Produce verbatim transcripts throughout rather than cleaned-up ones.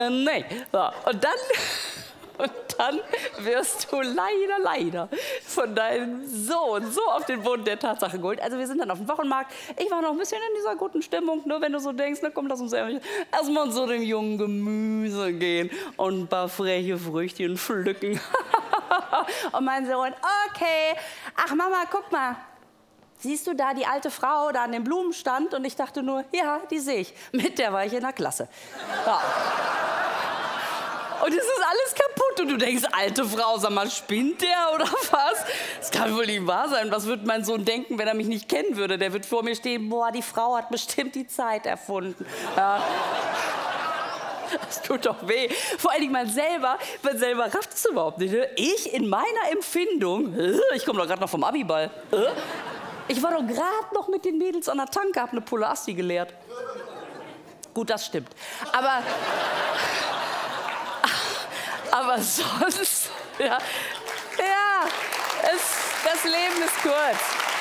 Nee. So. Und dann, und dann wirst du leider, leider von deinem Sohn so auf den Boden der Tatsache geholt. Also wir sind dann auf dem Wochenmarkt. Ich war noch ein bisschen in dieser guten Stimmung, ne, wenn du so denkst, na komm, lass uns erstmal zu dem jungen Gemüse gehen und ein paar freche Früchtchen pflücken. Und mein Sohn, okay, ach Mama, guck mal. Siehst du da die alte Frau da an dem Blumenstand? Und ich dachte nur, ja, die sehe ich. Mit der war ich in der Klasse. Ja. Und es ist alles kaputt. Und du denkst, alte Frau, sag mal, spinnt der oder was? Das kann wohl nicht wahr sein. Was würde mein Sohn denken, wenn er mich nicht kennen würde? Der wird vor mir stehen, boah, die Frau hat bestimmt die Zeit erfunden. Ja. Das tut doch weh. Vor allen Dingen man selber, man selber rafft es überhaupt nicht. Ne? Ich in meiner Empfindung, ich komme doch gerade noch vom Abiball. Ich war doch gerade noch mit den Mädels an der Tanke, hab eine Pulle Asti geleert. Gut, das stimmt. Aber, aber sonst, ja, ja, es, das Leben ist kurz.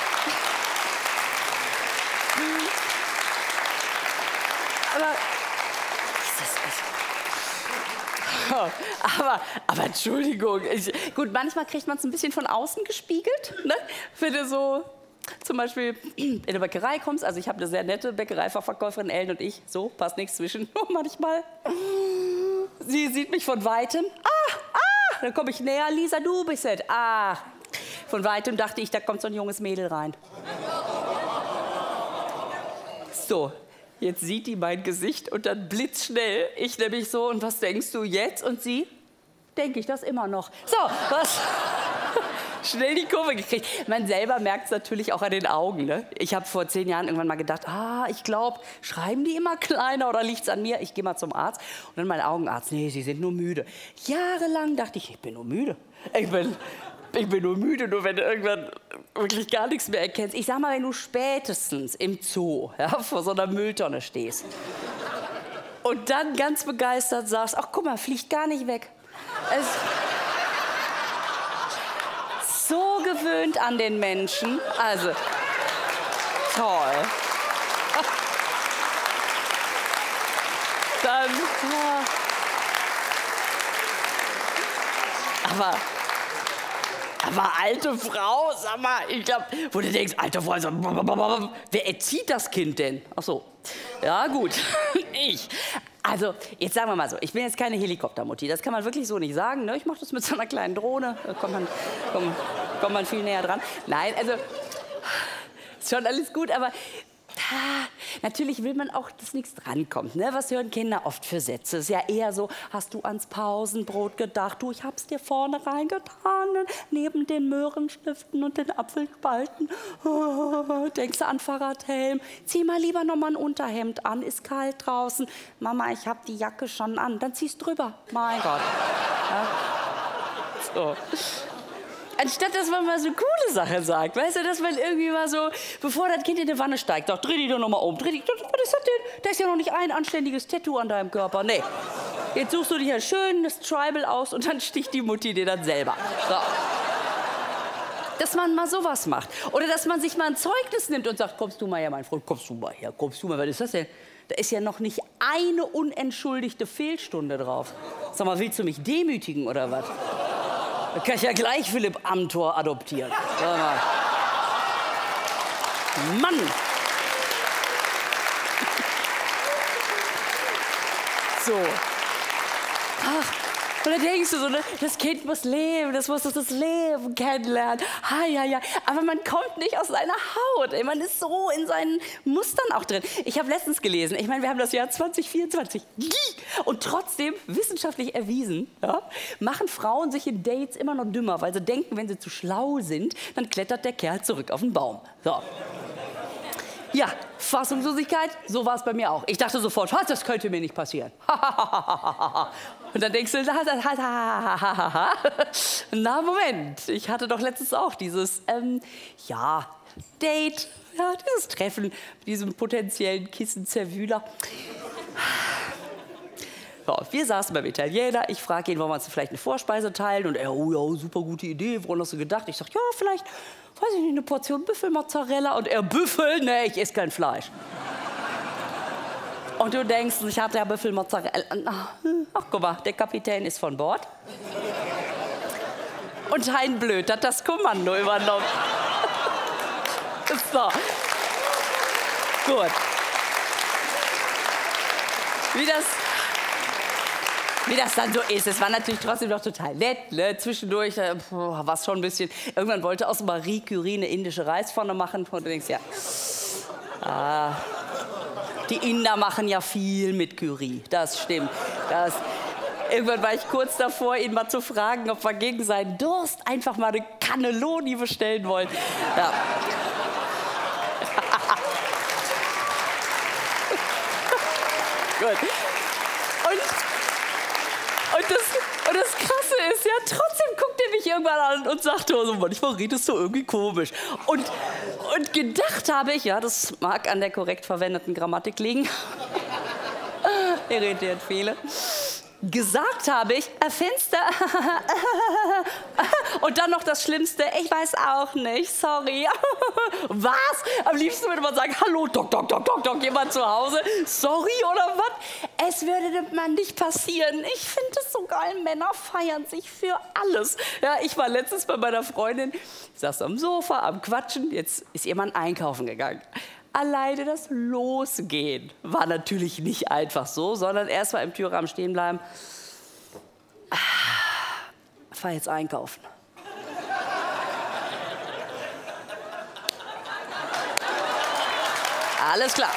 Aber, aber, aber Entschuldigung, ich, gut, manchmal kriegt man es ein bisschen von außen gespiegelt, ne? Wenn du so zum Beispiel in eine Bäckerei kommst, also ich habe eine sehr nette Bäckereifachverkäuferin, Ellen und ich, so, passt nichts zwischen, manchmal, sie sieht mich von Weitem, ah, ah, dann komme ich näher, Lisa, du bist es, ah, von Weitem dachte ich, da kommt so ein junges Mädel rein. So, jetzt sieht die mein Gesicht und dann blitzschnell, ich nämlich so, und was denkst du jetzt? Und sie, denke ich das immer noch. So, was? Schnell die Kurve gekriegt. Man selber merkt es natürlich auch an den Augen. Ne? Ich habe vor zehn Jahren irgendwann mal gedacht, ah, ich glaube, schreiben die immer kleiner oder liegt es an mir? Ich gehe mal zum Arzt. Und dann mein Augenarzt, nee, sie sind nur müde. Jahrelang dachte ich, ich bin nur müde. Ich bin, ich bin nur müde, nur wenn du irgendwann wirklich gar nichts mehr erkennst. Ich sag mal, wenn du spätestens im Zoo, ja, vor so einer Mülltonne stehst und dann ganz begeistert sagst, ach guck mal, fliegt gar nicht weg. Es so gewöhnt an den Menschen. Also, toll. Dann, ja. Aber, aber alte Frau, sag mal, ich glaube, wo du denkst, alte Frau, so, wer erzieht das Kind denn? Ach so, ja gut, ich. Also, jetzt sagen wir mal so, ich bin jetzt keine Helikoptermutti, das kann man wirklich so nicht sagen. Ne? Ich mache das mit so einer kleinen Drohne, da kommt man, kommt, kommt man viel näher dran. Nein, also, ist schon alles gut, aber ah, natürlich will man auch, dass nichts drankommt. Ne? Was hören Kinder oft für Sätze? Ist ja eher so, hast du ans Pausenbrot gedacht? Du, ich hab's dir vorne reingetan, ne? Neben den Möhrenstiften und den Apfelspalten. Oh, denkst du an Fahrradhelm? Zieh mal lieber noch mal ein Unterhemd an, ist kalt draußen. Mama, ich hab die Jacke schon an. Dann ziehst drüber. Mein Gott. Ja. So. Anstatt, dass man mal so coole Sachen sagt, weißt du, dass man irgendwie mal so, bevor das Kind in die Wanne steigt, doch, dreh dich doch noch mal um, dreh dich, was ist das denn? Da ist ja noch nicht ein anständiges Tattoo an deinem Körper, nee. Jetzt suchst du dich ein schönes Tribal aus und dann sticht die Mutti dir dann selber. So. Dass man mal sowas macht. Oder dass man sich mal ein Zeugnis nimmt und sagt, kommst du mal her, mein Freund, kommst du mal her, kommst du mal, was ist das denn? Da ist ja noch nicht eine unentschuldigte Fehlstunde drauf. Sag mal, willst du mich demütigen oder was? Da kann ich ja gleich Philipp Amthor adoptieren. Sag mal. Mann! So. Ach, und dann denkst du so, ne, das Kind muss leben, das muss das Leben kennenlernen. Ha, ja, ja. Aber man kommt nicht aus seiner Haut. Ey, man ist so in seinen Mustern auch drin. Ich habe letztens gelesen, ich meine, wir haben das Jahr zwanzig vierundzwanzig. Und trotzdem, wissenschaftlich erwiesen, ja, machen Frauen sich in Dates immer noch dümmer, weil sie denken, wenn sie zu schlau sind, dann klettert der Kerl zurück auf den Baum. So. Ja, Fassungslosigkeit, so war es bei mir auch. Ich dachte sofort, das könnte mir nicht passieren. Und dann denkst du, na Moment, ich hatte doch letztens auch dieses, ähm, ja, Date, ja, dieses Treffen mit diesem potenziellen Kissenzerwühler. So, wir saßen beim Italiener, ich frage ihn, wollen wir uns vielleicht eine Vorspeise teilen? Und er, oh ja, super gute Idee, woran hast du gedacht? Ich sag, ja, vielleicht, weiß ich nicht, eine Portion Büffelmozzarella. Und er, Büffel? Nee, ich esse kein Fleisch. Und du denkst, ich hatte ja Büffelmozzarella. Ach, guck mal, der Kapitän ist von Bord. Und Hein Blöd hat das Kommando übernommen. So. Gut. Wie das, wie das dann so ist. Es war natürlich trotzdem noch total nett. Ne? Zwischendurch äh, war es schon ein bisschen... Irgendwann wollte aus Marie Curie eine indische Reispfanne machen. Und du denkst, ja... Ah, die Inder machen ja viel mit Curry. Das stimmt. Das, irgendwann war ich kurz davor, ihn mal zu fragen, ob wir gegen seinen Durst einfach mal eine Cannelloni bestellen wollen. Ja. Gut. Und, und, das, und das Krasse ist ja, trotzdem guckt er mich irgendwann an und sagt, oh, so, manchmal redest du irgendwie komisch. Und, und gedacht habe ich, ja, das mag an der korrekt verwendeten Grammatik liegen. Irritiert viele. Gesagt habe ich, äh, Fenster. Und dann noch das Schlimmste, ich weiß auch nicht, sorry. Was? Am liebsten würde man sagen, hallo, Doc, Doc, Doc, Doc, Doc, jemand zu Hause? Sorry oder was? Es würde man nicht passieren. Ich finde es so geil, Männer feiern sich für alles. Ja, ich war letztens bei meiner Freundin, saß am Sofa, am Quatschen, jetzt ist ihr Mann einkaufen gegangen. Alleine das Losgehen war natürlich nicht einfach so, sondern erst mal im Türrahmen stehen bleiben. Ah, fahr jetzt einkaufen. Alles klar.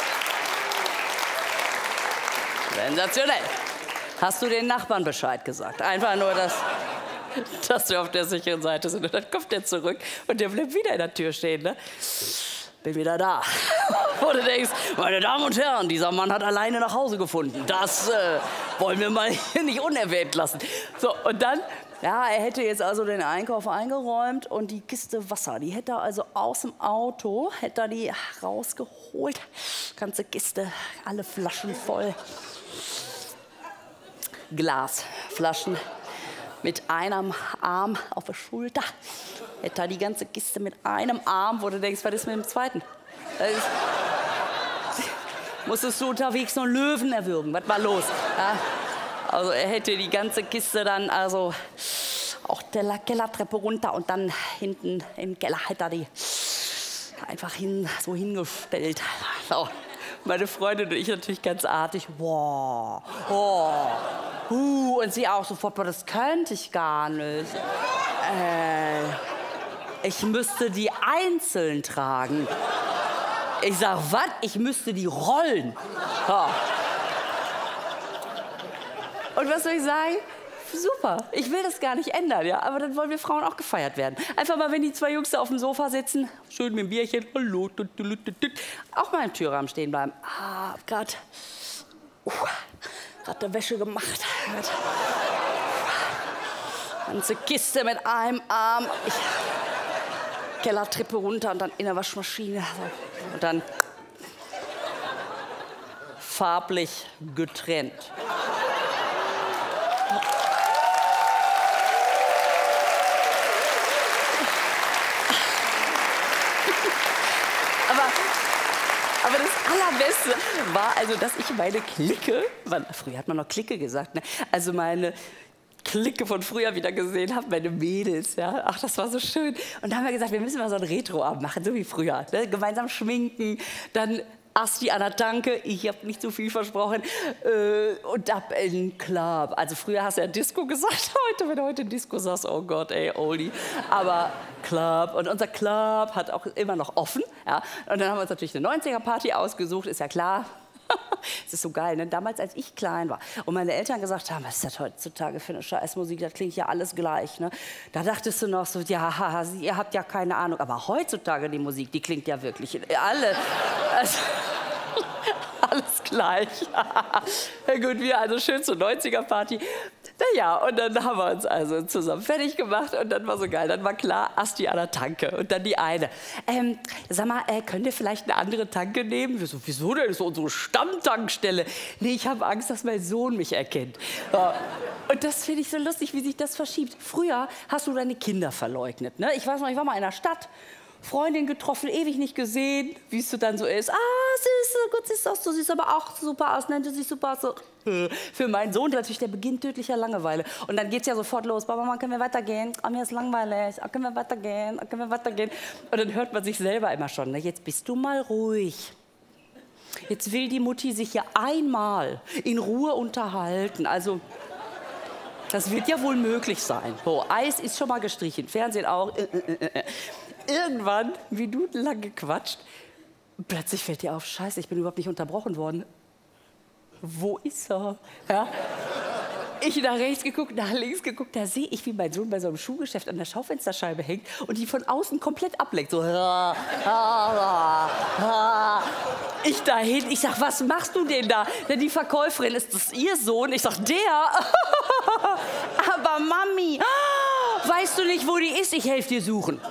Sensationell. Hast du den Nachbarn Bescheid gesagt? Einfach nur, dass, dass wir auf der sicheren Seite sind. Und dann kommt der zurück und der bleibt wieder in der Tür stehen. Ne? Bin wieder da. Wo du denkst, meine Damen und Herren, dieser Mann hat alleine nach Hause gefunden. Das äh, wollen wir mal hier nicht unerwähnt lassen. So, und dann, ja, er hätte jetzt also den Einkauf eingeräumt und die Kiste Wasser, die hätte er also aus dem Auto, hätte er die rausgeholt. Ganze Kiste, alle Flaschen voll. Glasflaschen. Mit einem Arm auf der Schulter. Hätte er die ganze Kiste mit einem Arm, wo du denkst, was ist mit dem zweiten? Ist, musstest du unterwegs noch einen Löwen erwürgen? Was war los? Ja? Also er hätte die ganze Kiste dann, also auch der Kellertreppe runter und dann hinten im Keller hätte er die einfach hin, so hingestellt. So. Meine Freundin und ich natürlich ganz artig. Wow, oh, uh, und sie auch sofort, das könnte ich gar nicht. Äh, ich müsste die einzeln tragen. Ich sag, was? Ich müsste die rollen. Ja. Und was soll ich sagen? Super, ich will das gar nicht ändern, ja, aber dann wollen wir Frauen auch gefeiert werden. Einfach mal, wenn die zwei Jungs da auf dem Sofa sitzen, schön mit dem Bierchen, hallo, tut, tut, tut, tut, auch mal im Türrahmen stehen bleiben. Ah, hab grad, uh, grad der Wäsche gemacht. Ganze Kiste mit einem Arm. Ich, Kellertreppe runter und dann in der Waschmaschine. Und dann farblich getrennt. Aber, aber das Allerbeste war also, dass ich meine Clique, man, früher hat man noch Clique gesagt, ne? Also meine Clique von früher wieder gesehen habe, meine Mädels, ja, ach, das war so schön. Und da haben wir gesagt, wir müssen mal so einen Retro-Abend machen, so wie früher, ne? Gemeinsam schminken, dann Asti an der Tanke, ich habe nicht zu viel versprochen, äh, und ab in den Club. Also früher hast du ja Disco gesagt, heute, wenn du heute Disco sagst, oh Gott, ey, Oldie. Aber Club, und unser Club hat auch immer noch offen, ja. Und dann haben wir uns natürlich eine neunziger-Party ausgesucht, ist ja klar. Es ist so geil, ne? Damals, als ich klein war und meine Eltern gesagt haben, was ist das heutzutage für eine Scheißmusik, das klingt ja alles gleich, ne? Da dachtest du noch so, ja, haha, ihr habt ja keine Ahnung, aber heutzutage die Musik, die klingt ja wirklich alle, also, alles gleich. Ja gut, wir also schön zur neunziger-Party. Naja, und dann haben wir uns also zusammen fertig gemacht und dann war so geil. Dann war klar, Asti an der Tanke und dann die eine. Ähm, sag mal, äh, könnt ihr vielleicht eine andere Tanke nehmen? Wir so, wieso denn? Das ist unsere Stammtankstelle. Nee, ich habe Angst, dass mein Sohn mich erkennt. Ja. Und das finde ich so lustig, wie sich das verschiebt. Früher hast du deine Kinder verleugnet. Ne? Ich weiß noch, ich war mal in der Stadt. Freundin getroffen, ewig nicht gesehen, wie es so dann so ist. Ah, süß, Gott, siehst du aus, du siehst aber auch super aus, nein, du siehst super aus. So. Für meinen Sohn natürlich der Beginn tödlicher Langeweile. Und dann geht's ja sofort los. Papa, Mama, können wir weitergehen? Oh, mir ist langweilig. Oh, können wir weitergehen? Oh, können wir weitergehen? Und dann hört man sich selber immer schon. Ne? Jetzt bist du mal ruhig. Jetzt will die Mutti sich ja einmal in Ruhe unterhalten. Also, das wird ja wohl möglich sein. So, Eis ist schon mal gestrichen, Fernsehen auch. Irgendwann, minutenlang gequatscht, plötzlich fällt dir auf, scheiße, ich bin überhaupt nicht unterbrochen worden. Wo ist er? Ja? Ich nach rechts geguckt, nach links geguckt, da sehe ich, wie mein Sohn bei so einem Schuhgeschäft an der Schaufensterscheibe hängt und die von außen komplett ablenkt. So. Ich dahin, ich sag, was machst du denn da? Denn die Verkäuferin, ist das ihr Sohn? Ich sag, der? Aber Mami, weißt du nicht, wo die ist? Ich helfe dir suchen.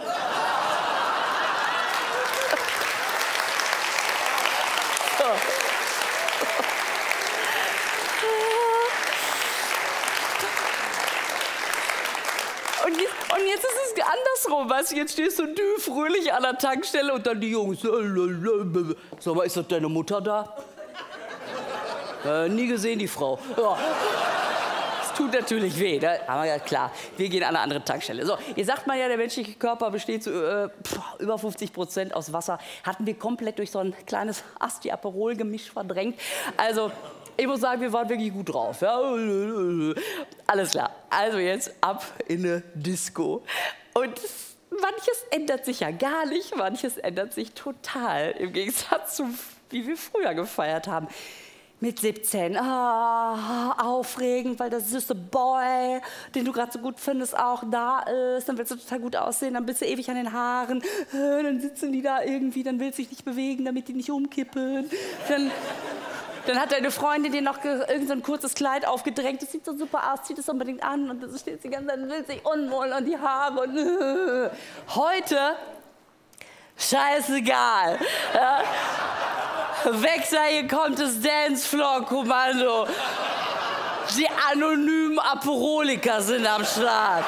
Und jetzt, und jetzt ist es andersrum, weißt du, jetzt stehst du du fröhlich an der Tankstelle und dann die Jungs, sag mal, ist das deine Mutter da? Äh, nie gesehen, die Frau. Ja. Das tut natürlich weh, ne? Aber ja klar, wir gehen an eine andere Tankstelle. So, ihr sagt mal ja, der menschliche Körper besteht zu äh, pff, über fünfzig Prozent aus Wasser. Hatten wir komplett durch so ein kleines Asti-Aperol-Gemisch verdrängt. Also, ich muss sagen, wir waren wirklich gut drauf. Ja? Alles klar. Also jetzt ab in eine Disco. Und manches ändert sich ja gar nicht, manches ändert sich total. Im Gegensatz zu, wie wir früher gefeiert haben. Mit siebzehn, ah, aufregend, weil der süße Boy, den du gerade so gut findest, auch da ist. Dann willst du total gut aussehen, dann bist du ewig an den Haaren. Dann sitzen die da irgendwie, dann willst du dich nicht bewegen, damit die nicht umkippen. Dann... Dann hat deine Freundin dir noch irgend so ein kurzes Kleid aufgedrängt. Das sieht so super aus, zieht es unbedingt an. Und dann steht sie die ganze Zeit, will sich unwohl und die Haare. Und äh. Heute, scheißegal. Ja. Wechsel, hier kommt das Dancefloor-Kommando. Die anonymen Aperoliker sind am Start.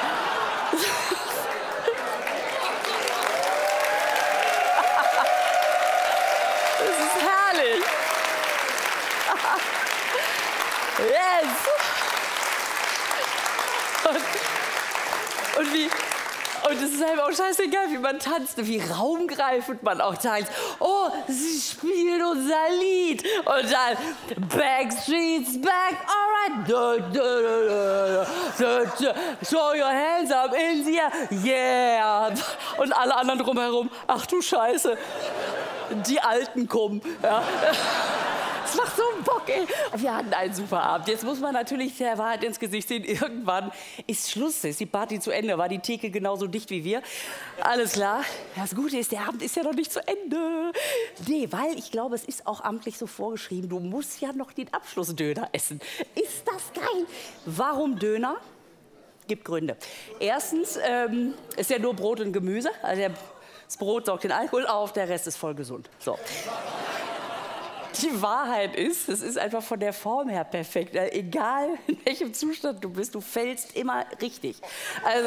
Das ist herrlich. Yes! Und, und wie... Und es ist halt auch scheißegal, wie man tanzt, wie raumgreifend man auch tanzt. Oh, sie spielt unser Lied. Und dann Backstreet's back, alright. Show your hands up in the air, yeah. Und alle anderen drumherum, ach du Scheiße, die Alten kommen. Ja. Das macht so Bock, ey. Wir hatten einen super Abend. Jetzt muss man natürlich der Wahrheit ins Gesicht sehen. Irgendwann ist Schluss, ist die Party zu Ende. War die Theke genauso dicht wie wir. Alles klar. Das Gute ist, der Abend ist ja noch nicht zu Ende. Nee, weil ich glaube, es ist auch amtlich so vorgeschrieben. Du musst ja noch den Abschlussdöner essen. Ist das geil? Warum Döner? Gibt Gründe. Erstens ähm, ist ja nur Brot und Gemüse. Also der, das Brot saugt den Alkohol auf, der Rest ist voll gesund. So. Die Wahrheit ist, es ist einfach von der Form her perfekt. Egal in welchem Zustand du bist, du fällst immer richtig. Also,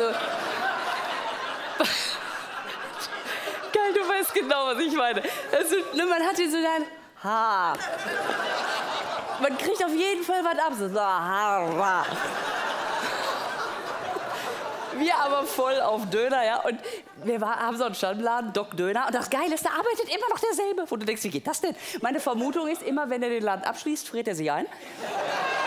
geil, du weißt genau, was ich meine. Also, man hat hier so ein Haar. Man kriegt auf jeden Fall was ab. So, Haar. Wir aber voll auf Döner, ja. Und wir war, haben so einen Stammladen, Doc Döner. Und das Geile ist, da arbeitet immer noch derselbe. Wo du denkst, wie geht das denn? Meine Vermutung ist immer, wenn er den Laden abschließt, friert er sich ein.